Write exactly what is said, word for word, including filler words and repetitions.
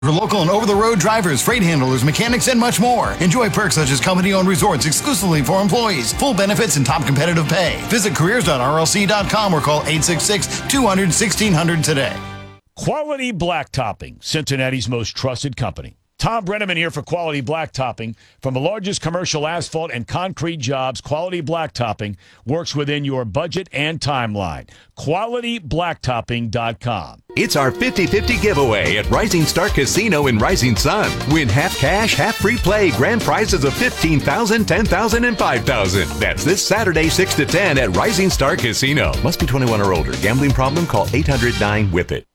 For local and over-the-road drivers, freight handlers, mechanics, and much more. Enjoy perks such as company-owned resorts exclusively for employees, full benefits, and top competitive pay. Visit careers dot R L C dot com or call eight six six, two hundred, sixteen hundred today. Quality Blacktopping, Cincinnati's most trusted company. Tom Brenneman here for Quality Blacktopping. From the largest commercial asphalt and concrete jobs, Quality Blacktopping works within your budget and timeline. quality blacktopping dot com. It's our fifty-fifty giveaway at Rising Star Casino in Rising Sun. Win half cash, half free play, grand prizes of fifteen thousand dollars, ten thousand dollars, and five thousand dollars. That's this Saturday, six to ten at Rising Star Casino. Must be twenty-one or older. Gambling problem? Call eight hundred nine whip it.